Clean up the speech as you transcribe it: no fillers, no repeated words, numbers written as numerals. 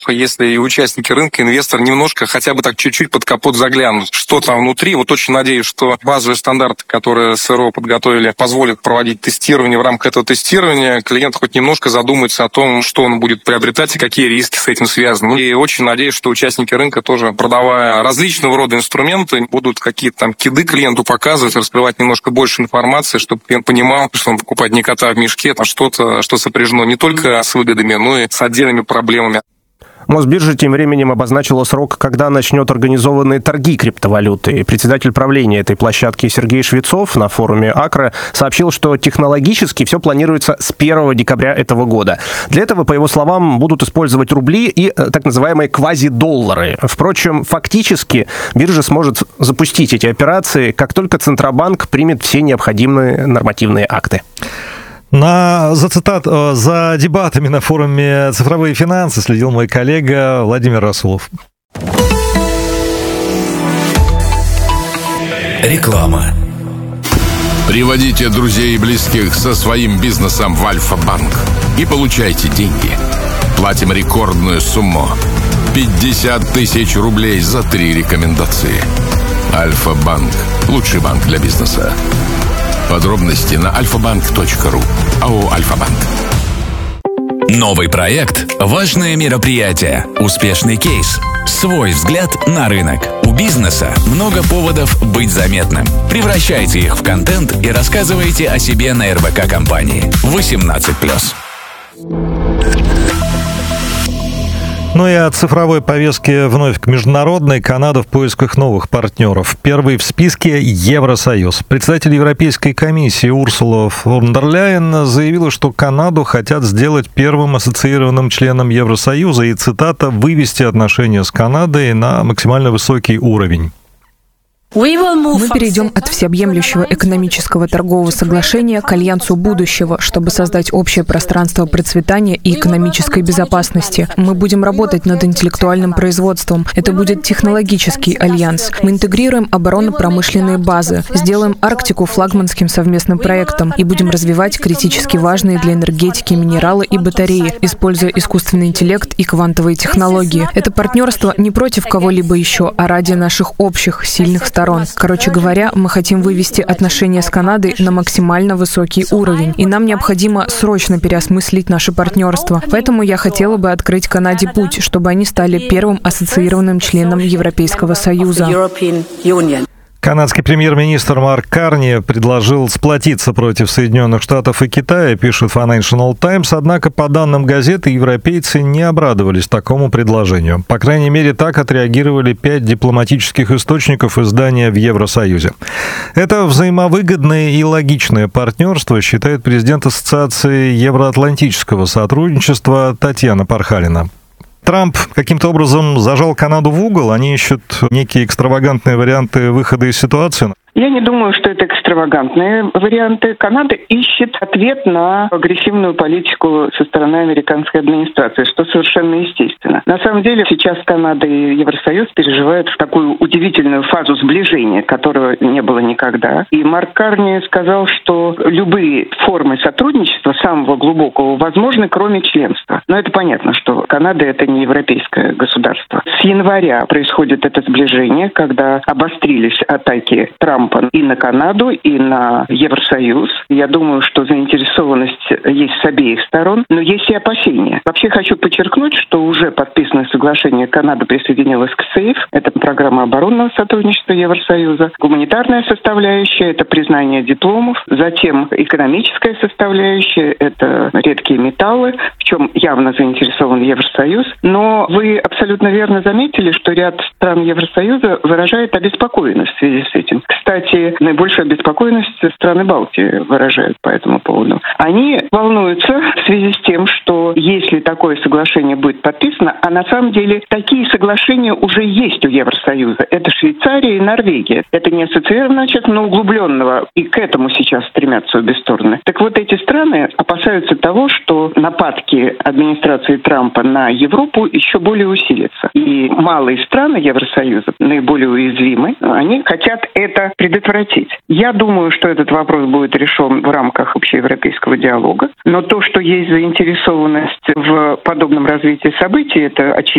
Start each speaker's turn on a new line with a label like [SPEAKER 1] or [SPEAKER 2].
[SPEAKER 1] Если и участники рынка, инвестор немножко хотя бы так чуть-чуть под капот заглянут, что там внутри. Вот очень надеюсь, что базовые стандарты, которые СРО подготовили, позволят проводить тестирование. В рамках этого тестирования клиент хоть немножко задумается о том, что он будет приобретать и какие риски с этим связаны. И очень надеюсь, что участники рынка тоже, продавая различного рода инструменты, будут какие-то там киды клиенту показывать, раскрывать немножко больше информации, чтобы клиент понимал, что он покупает не кота в мешке, а что-то, что сопряжено не только с выгодами, но и с отдельными проблемами.
[SPEAKER 2] Мосбиржа тем временем обозначила срок, когда начнет организованные торги криптовалюты. Председатель правления этой площадки Сергей Швецов на форуме Акра сообщил, что технологически все планируется с 1 декабря этого года. Для этого, по его словам, будут использовать рубли и так называемые квазидоллары. Впрочем, фактически биржа сможет запустить эти операции, как только Центробанк примет все необходимые нормативные акты.
[SPEAKER 3] За дебатами на форуме «Цифровые финансы» следил мой коллега Владимир Расулов.
[SPEAKER 4] Реклама. Приводите друзей и близких со своим бизнесом в Альфа-банк и получайте деньги. Платим рекордную сумму – 50 тысяч рублей за 3 рекомендации. Альфа-банк – лучший банк для бизнеса. Подробности на alfabank.ru. АО «Альфа-банк».
[SPEAKER 5] Новый проект – важное мероприятие, успешный кейс, свой взгляд на рынок. У бизнеса много поводов быть заметным. Превращайте их в контент и рассказывайте о себе на РБК компании. 18+.
[SPEAKER 3] Ну и от цифровой повестки вновь к международной. Канада в поисках новых партнеров. Первый в списке – Евросоюз. Председатель Европейской комиссии Урсула фон дер Ляйен заявила, что Канаду хотят сделать первым ассоциированным членом Евросоюза и, цитата, «вывести отношения с Канадой на максимально высокий уровень».
[SPEAKER 6] Мы перейдем от всеобъемлющего экономического торгового соглашения к альянсу будущего, чтобы создать общее пространство процветания и экономической безопасности. Мы будем работать над интеллектуальным производством. Это будет технологический альянс. Мы интегрируем оборонно-промышленные базы, сделаем Арктику флагманским совместным проектом и будем развивать критически важные для энергетики минералы и батареи, используя искусственный интеллект и квантовые технологии. Это партнерство не против кого-либо еще, а ради наших общих сильных сторон. Короче говоря, мы хотим вывести отношения с Канадой на максимально высокий уровень, и нам необходимо срочно переосмыслить наше партнерство. Поэтому я хотела бы открыть Канаде путь, чтобы они стали первым ассоциированным членом Европейского Союза.
[SPEAKER 3] Канадский премьер-министр Марк Карни предложил сплотиться против Соединенных Штатов и Китая, пишет Financial Times, однако, по данным газеты, европейцы не обрадовались такому предложению. По крайней мере, так отреагировали 5 дипломатических источников издания в Евросоюзе. Это взаимовыгодное и логичное партнерство, считает президент Ассоциации Евроатлантического сотрудничества Татьяна Пархалина. Трамп каким-то образом зажал Канаду в угол, они ищут некие экстравагантные варианты выхода из ситуации.
[SPEAKER 7] Я не думаю, что это экстравагантные варианты. Канада ищет ответ на агрессивную политику со стороны американской администрации, что совершенно естественно. На самом деле сейчас Канада и Евросоюз переживают такую удивительную фазу сближения, которого не было никогда. И Марк Карни сказал, что любые формы сотрудничества самого глубокого возможны, кроме членства. Но это понятно, что Канада — это не европейское государство. С января происходит это сближение, когда обострились атаки Трампа и на Канаду, и на Евросоюз. Я думаю, что заинтересованность есть с обеих сторон, но есть и опасения. Вообще хочу подчеркнуть, что уже подписанное соглашение Канада присоединилась к СЭЙФ. Это программа оборонного сотрудничества Евросоюза. Гуманитарная составляющая – это признание дипломов. Затем экономическая составляющая – это редкие металлы, в чем явно заинтересован Евросоюз. Но вы абсолютно верно заметили, что ряд стран Евросоюза выражает обеспокоенность в связи с этим. Кстати, наибольшую обеспокоенность страны Балтии выражают по этому поводу. Они волнуются в связи с тем, что если такое соглашение будет подписано, а на самом деле такие соглашения уже есть у Евросоюза. Это Швейцария и Норвегия. Это не ассоциированного человека, но углубленного. И к этому сейчас стремятся обе стороны. Так вот, эти страны опасаются того, что нападки администрации Трампа на Европу еще более усилятся. И малые страны Евросоюза, наиболее уязвимы, они хотят это предотвратить. Я думаю, что этот вопрос будет решен в рамках общеевропейского диалога, но то, что есть заинтересованность заинтересованность в подобном развитии событий, это очевидно.